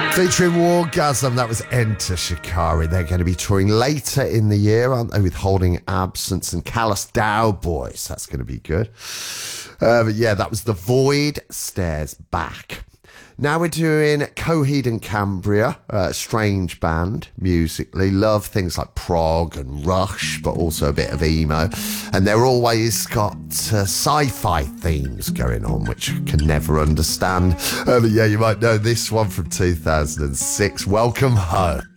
Featuring Wargasm, that was Enter Shikari. They're going to be touring later in the year, aren't they, with Holding Absence and Callous Dow Boys. That's going to be good. But yeah, that was The Void Stares Back. Now we're doing Coheed and Cambria, strange band musically. Love things like prog and Rush, but also a bit of emo. And they're always got sci-fi themes going on, which I can never understand. But yeah, you might know this one from 2006, Welcome Home.